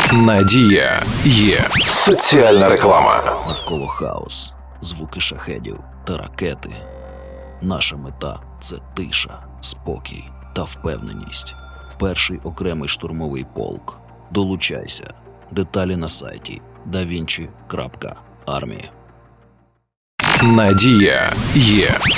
Надія є. Соціальна реклама. Навколо хаос, звуки шахедів та ракети. Наша мета – це тиша, спокій та впевненість. Перший окремий штурмовий полк. Долучайся. Деталі на сайті davinci.army. Надія є.